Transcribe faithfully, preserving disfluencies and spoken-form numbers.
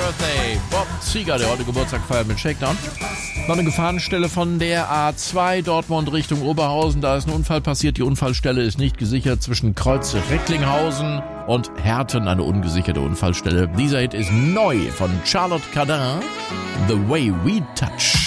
Birthday, Bob Seger, der heute Geburtstag feiert mit Shakedown. Noch eine Gefahrenstelle von der A zwei Dortmund Richtung Oberhausen. Da ist ein Unfall passiert. Die Unfallstelle ist nicht gesichert zwischen Kreuz Recklinghausen und Herten. Eine ungesicherte Unfallstelle. Dieser Hit ist neu von Charlotte Cardin. The Way We Touch.